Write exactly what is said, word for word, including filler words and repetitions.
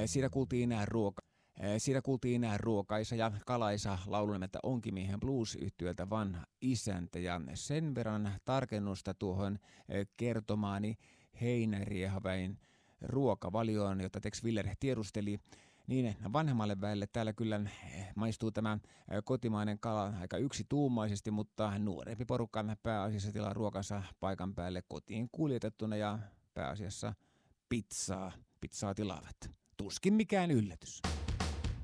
Siinä kuultiin nämä ruoka. Siinä kuultiin nämä Ruokaisa ja Kalaisa laulu nimeltä Onkimiehen blues-yhtyöltä Vanha isäntä, ja sen verran tarkennusta tuohon kertomaani heinäriehaväin ruokavalioon, jota Tex Willer tiedusteli. Niin vanhemmalle väelle täällä kyllä maistuu tämä kotimainen kala aika yksituumaisesti, mutta nuorempi porukka pääasiassa tilaa ruokansa paikan päälle kotiin kuljetettuna ja pääasiassa pizzaa, pizzaa tilaavat. Tuskin mikään yllätys.